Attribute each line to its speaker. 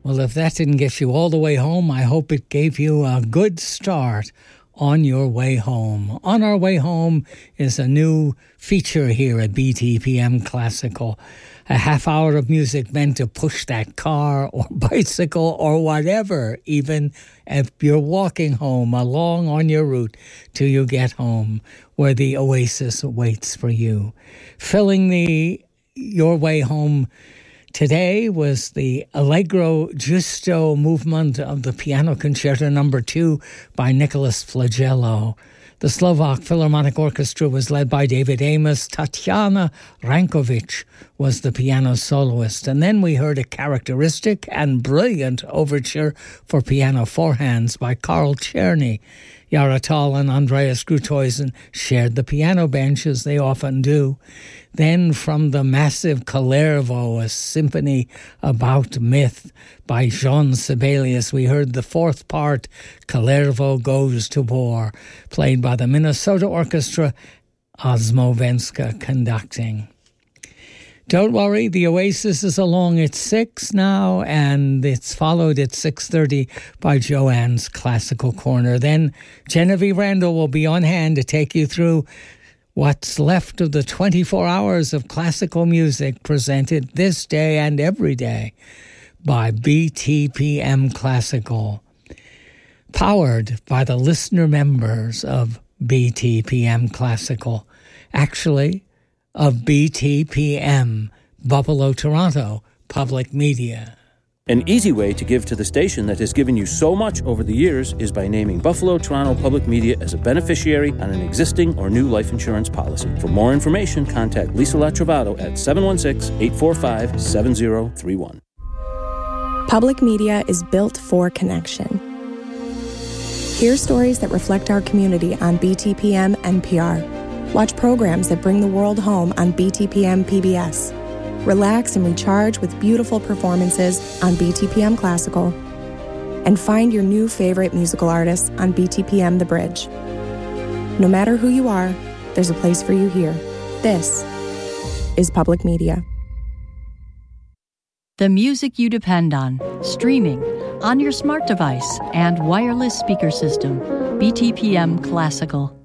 Speaker 1: Well, if that didn't get you all the way home, I hope it gave you a good start on your way home. On Our Way Home is a new feature here at BTPM Classical. A half hour of music meant to push that car or bicycle or whatever, even if you're walking home along on your route till you get home, where the oasis waits for you. Filling your way home today was the Allegro Giusto movement of the Piano Concerto No. 2 by Nicholas Flagello. The Slovak Philharmonic Orchestra was led by David Amos. Tatiana Rankovic was the piano soloist. And then we heard a characteristic and brilliant overture for piano four hands by Carl Czerny. Yara Tal and Andreas Grutoisen shared the piano bench, as they often do. Then from the massive Kalervo, a symphony about myth by Jean Sibelius, we heard the fourth part, Kalervo Goes to War, played by the Minnesota Orchestra, Osmo Venska conducting. Don't worry, the Oasis is along at 6 now, and it's followed at 6:30 by Joanne's Classical Corner. Then Genevieve Randall will be on hand to take you through what's left of the 24 hours of classical music presented this day and every day by BTPM Classical. Powered by the listener members of BTPM Classical. Actually, of BTPM, Buffalo, Toronto, Public Media.
Speaker 2: An easy way to give to the station that has given you so much over the years is by naming Buffalo Toronto Public Media as a beneficiary on an existing or new life insurance policy. For more information, contact Lisa Latrovato at 716-845-7031.
Speaker 3: Public Media is built for connection. Hear stories that reflect our community on BTPM NPR. Watch programs that bring the world home on BTPM PBS. Relax and recharge with beautiful performances on BTPM Classical. And find your new favorite musical artists on BTPM The Bridge. No matter who you are, there's a place for you here. This is Public Media.
Speaker 4: The music you depend on, streaming, on your smart device, and wireless speaker system. BTPM Classical.